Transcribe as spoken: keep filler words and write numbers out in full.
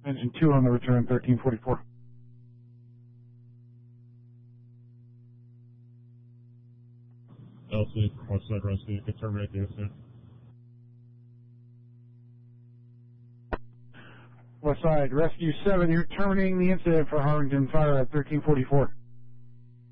Engine two on the return, thirteen forty-four. L C, Westside Rescue, you can terminate the incident. Westside Rescue seven, you're terminating the incident for Harrington Fire at thirteen forty-four.